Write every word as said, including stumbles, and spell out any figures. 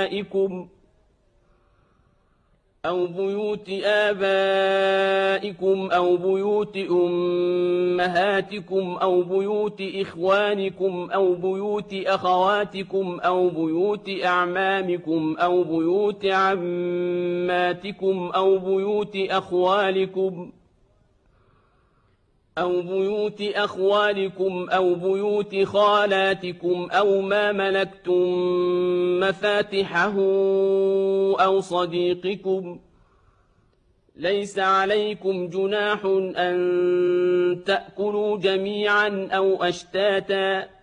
آبائكم أو بيوت آبائكم أو بيوت أمهاتكم أو بيوت إخوانكم أو بيوت أخواتكم أو بيوت أعمامكم أو بيوت عماتكم أو بيوت أخوالكم أو بيوت أخوالكم أو بيوت خالاتكم أو ما ملكتم مفاتحه أو صديقكم. ليس عليكم جناح أن تأكلوا جميعا أو أشتاتا